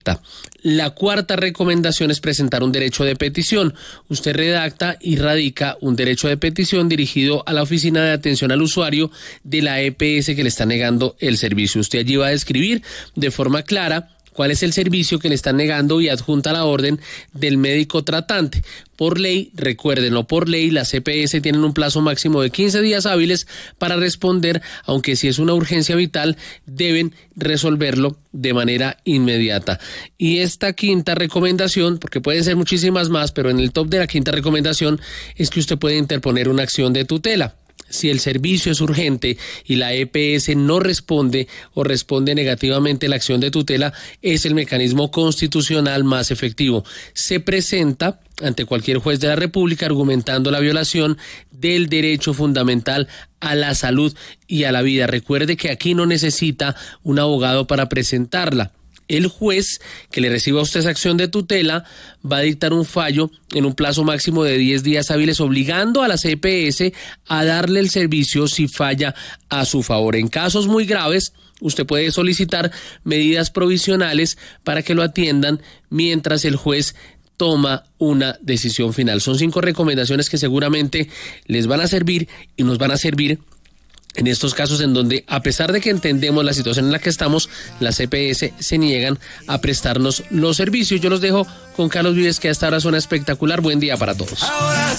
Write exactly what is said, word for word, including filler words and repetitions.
La cuarta recomendación es presentar un derecho de petición. Usted redacta y radica un derecho de petición dirigido a la Oficina de Atención al Usuario de la E P S que le está negando el servicio. Usted allí va a describir de forma clara cuál es el servicio que le están negando y adjunta la orden del médico tratante. Por ley, recuérdenlo, por ley las E P S tienen un plazo máximo de quince días hábiles para responder, aunque si es una urgencia vital, deben resolverlo de manera inmediata. Y esta quinta recomendación, porque pueden ser muchísimas más, pero en el top de la quinta recomendación es que usted puede interponer una acción de tutela. Si el servicio es urgente y la E P S no responde o responde negativamente la acción de tutela, es el mecanismo constitucional más efectivo. Se presenta ante cualquier juez de la República argumentando la violación del derecho fundamental a la salud y a la vida. Recuerde que aquí no necesita un abogado para presentarla. El juez que le reciba a usted esa acción de tutela va a dictar un fallo en un plazo máximo de diez días hábiles, obligando a las E P S a darle el servicio si falla a su favor. En casos muy graves, usted puede solicitar medidas provisionales para que lo atiendan mientras el juez toma una decisión final. Son cinco recomendaciones que seguramente les van a servir y nos van a servir en estos casos en donde, a pesar de que entendemos la situación en la que estamos, las E P S se niegan a prestarnos los servicios. Yo los dejo con Carlos Vives, que hasta ahora suena espectacular. Buen día para todos. Ahora